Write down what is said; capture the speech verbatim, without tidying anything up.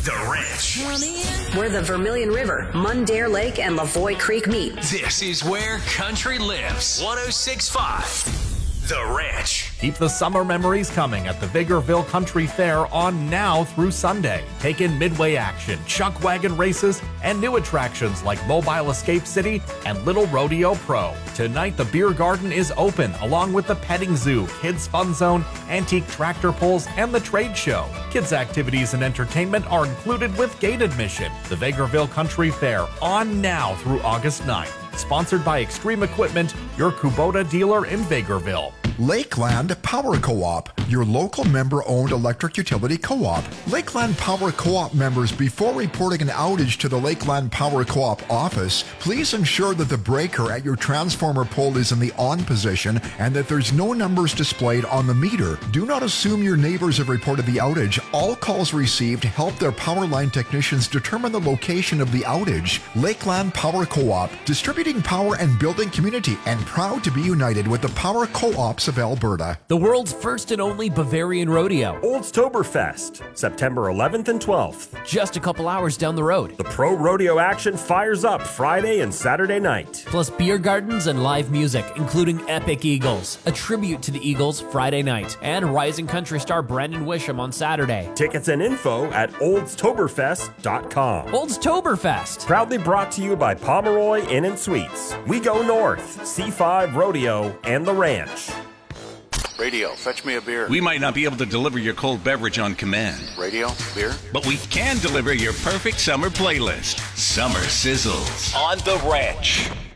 The Ranch. Where the Vermilion River, Mundare Lake, and Lavoie Creek meet. This is where country lives. one oh six point five. The Ranch. Keep the summer memories coming at the Vegreville Country Fair on now through Sunday. Take in midway action, chuck wagon races, and new attractions like Mobile Escape City and Little Rodeo Pro. Tonight, the beer garden is open, along with the petting zoo, kids fun zone, antique tractor pulls, and the trade show. Kids activities and entertainment are included with gate admission. The Vegreville Country Fair on now through August ninth. Sponsored by Extreme Equipment, your Kubota dealer in Vegreville. Lakeland Power Co-op, your local member-owned electric utility co-op. Lakeland Power Co-op members, before reporting an outage to the Lakeland Power Co-op office, please ensure that the breaker at your transformer pole is in the on position and that there's no numbers displayed on the meter. Do not assume your neighbors have reported the outage. All calls received help their power line technicians determine the location of the outage. Lakeland Power Co-op, distributing power and building community, and proud to be united with the power co-ops of Alberta. The world's first and only Bavarian rodeo. Oldstoberfest, September eleventh and twelfth. Just a couple hours down the road. The pro rodeo action fires up Friday and Saturday night. Plus beer gardens and live music, including Epic Eagles, a tribute to the Eagles Friday night, and rising country star Brendan Wisham on Saturday. Tickets and info at oldstoberfest dot com. Oldstoberfest. Proudly brought to you by Pomeroy Inn and Suites. We go north, C five Rodeo, and The Ranch. Radio, fetch me a beer. We might not be able to deliver your cold beverage on command. Radio, beer. But we can deliver your perfect summer playlist. Summer Sizzles on The Ranch.